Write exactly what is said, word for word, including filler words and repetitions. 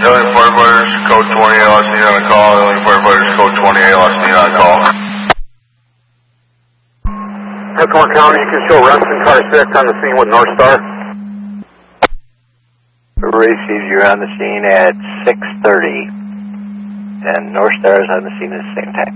Alien firefighters, code twenty, L S D on a call. Alien firefighters, code twenty, L S D on a call. Hillsborough County, you can show Remsen car six on the scene with North Star. Received, you're on the scene at six thirty. And North Star is on the scene at the same time.